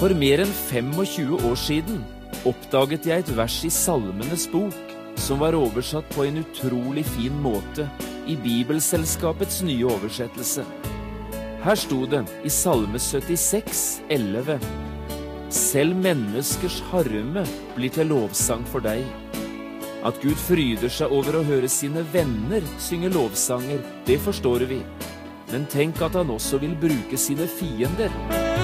For mer enn 25 år siden oppdaget jeg et vers i Salmenes bok som var oversatt på en utrolig fin måte i Bibelselskapets nye oversettelse. Her sto det i Salme 76, 11: Selv menneskers harme blir til lovsang for deg. At Gud fryder seg over å høre sine venner synge lovsanger, det forstår vi. Men tenk at han også vil bruke sine fiender.